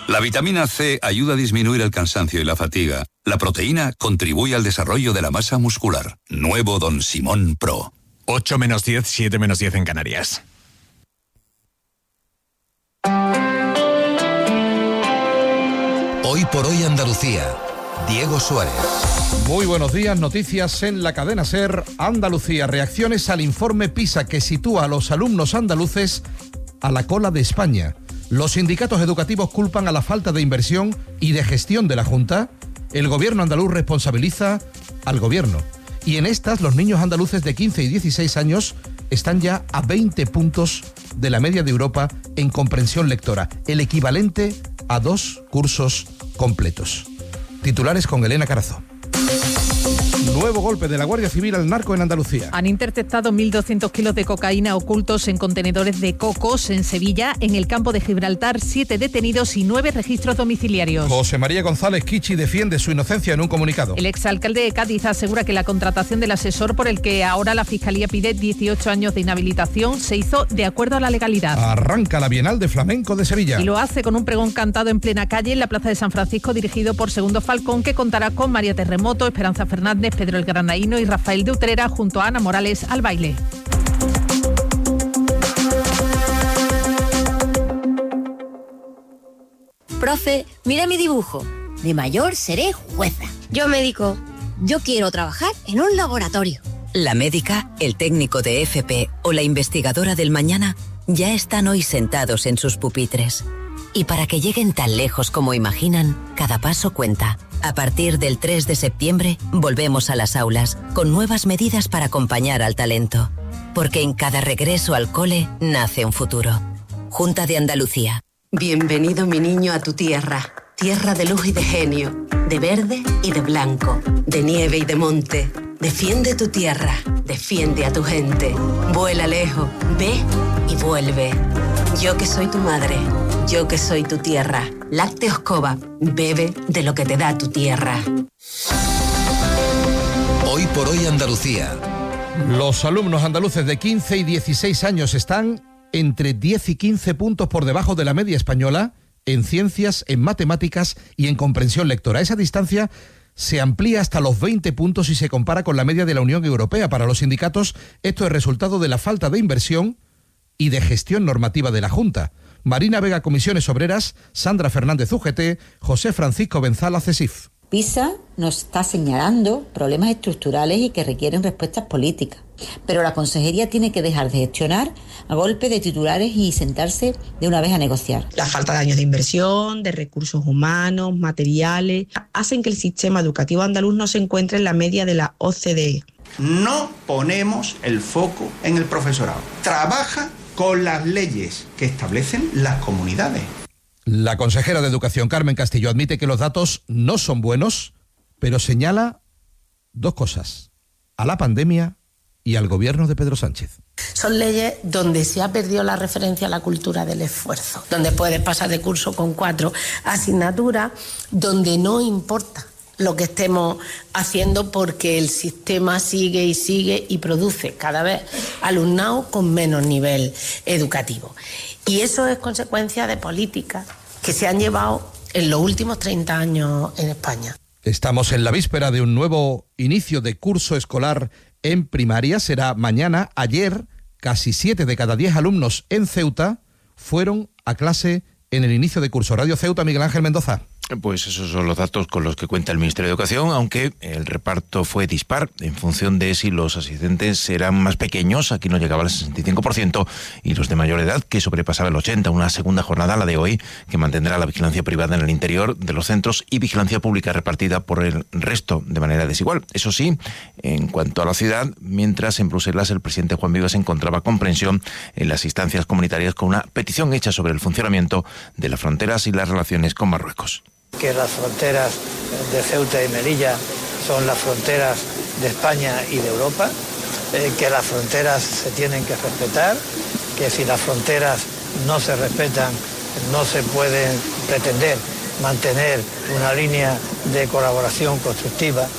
La vitamina C ayuda a disminuir el cansancio y la fatiga. La proteína contribuye al desarrollo de la masa muscular. Nuevo Don Simón Pro. 8 menos 10, 7 menos 10 en Canarias. Hoy por hoy Andalucía. Diego Suárez. Muy buenos días, noticias en la cadena SER Andalucía. Reacciones al informe PISA que sitúa a los alumnos andaluces a la cola de España. Los sindicatos educativos culpan a la falta de inversión y de gestión de la Junta. El gobierno andaluz responsabiliza al gobierno. Y en estas, los niños andaluces de 15 y 16 años están ya a 20 puntos de la media de Europa en comprensión lectora, el equivalente a 2 cursos completos. Titulares con Elena Carazo. Nuevo golpe de la Guardia Civil al narco en Andalucía. Han interceptado 1.200 kilos de cocaína ocultos en contenedores de cocos en Sevilla. En el campo de Gibraltar, 7 detenidos y 9 registros domiciliarios. José María González Kichi defiende su inocencia en un comunicado. El exalcalde de Cádiz asegura que la contratación del asesor por el que ahora la Fiscalía pide 18 años de inhabilitación se hizo de acuerdo a la legalidad. Arranca la Bienal de Flamenco de Sevilla. Y lo hace con un pregón cantado en plena calle en la Plaza de San Francisco, dirigido por Segundo Falcón, que contará con María Terremoto, Esperanza Fernández, Pedro el Granaíno y Rafael de Utrera, junto a Ana Morales al baile. Profe, mira mi dibujo. De mayor seré jueza. Yo médico. Yo quiero trabajar en un laboratorio. La médica, el técnico de FP o la investigadora del mañana ya están hoy sentados en sus pupitres. Y para que lleguen tan lejos como imaginan, cada paso cuenta. A partir del 3 de septiembre, volvemos a las aulas, con nuevas medidas para acompañar al talento. Porque en cada regreso al cole, nace un futuro. Junta de Andalucía. Bienvenido, mi niño, a tu tierra. Tierra de luz y de genio, de verde y de blanco, de nieve y de monte. Defiende tu tierra, defiende a tu gente. Vuela lejos, ve y vuelve. Yo que soy tu madre, yo que soy tu tierra. Lácteos Cova, bebe de lo que te da tu tierra. Hoy por hoy Andalucía. Los alumnos andaluces de 15 y 16 años están entre 10 y 15 puntos por debajo de la media española en ciencias, en matemáticas y en comprensión lectora. Esa distancia se amplía hasta los 20 puntos y se compara con la media de la Unión Europea. Para los sindicatos, esto es resultado de la falta de inversión y de gestión normativa de la Junta. Marina Vega, Comisiones Obreras, Sandra Fernández, UGT, José Francisco Benzala, CESIF. PISA nos está señalando problemas estructurales y que requieren respuestas políticas. Pero la consejería tiene que dejar de gestionar a golpe de titulares y sentarse de una vez a negociar. La falta de años de inversión, de recursos humanos, materiales, hacen que el sistema educativo andaluz no se encuentre en la media de la OCDE. No ponemos el foco en el profesorado. Trabaja con las leyes que establecen las comunidades. La consejera de Educación, Carmen Castillo, admite que los datos no son buenos, pero señala 2 cosas: a la pandemia y al gobierno de Pedro Sánchez. Son leyes donde se ha perdido la referencia a la cultura del esfuerzo, donde puedes pasar de curso con 4 asignaturas, donde no importa lo que estemos haciendo porque el sistema sigue y produce cada vez alumnado con menos nivel educativo. Y eso es consecuencia de políticas que se han llevado en los últimos 30 años en España. Estamos en la víspera de un nuevo inicio de curso escolar en primaria. Será mañana. Ayer, casi 7 de cada 10 alumnos en Ceuta fueron a clase en el inicio de curso. Radio Ceuta, Miguel Ángel Mendoza. Pues esos son los datos con los que cuenta el Ministerio de Educación, aunque el reparto fue dispar en función de si los asistentes eran más pequeños, aquí no llegaba al 65%, y los de mayor edad, que sobrepasaba el 80%. Una segunda jornada, la de hoy, que mantendrá la vigilancia privada en el interior de los centros y vigilancia pública repartida por el resto de manera desigual. Eso sí, en cuanto a la ciudad, mientras en Bruselas el presidente Juan Vivas encontraba comprensión en las instancias comunitarias con una petición hecha sobre el funcionamiento de las fronteras y las relaciones con Marruecos. Que las fronteras de Ceuta y Melilla son las fronteras de España y de Europa, que las fronteras se tienen que respetar, que si las fronteras no se respetan no se puede pretender mantener una línea de colaboración constructiva.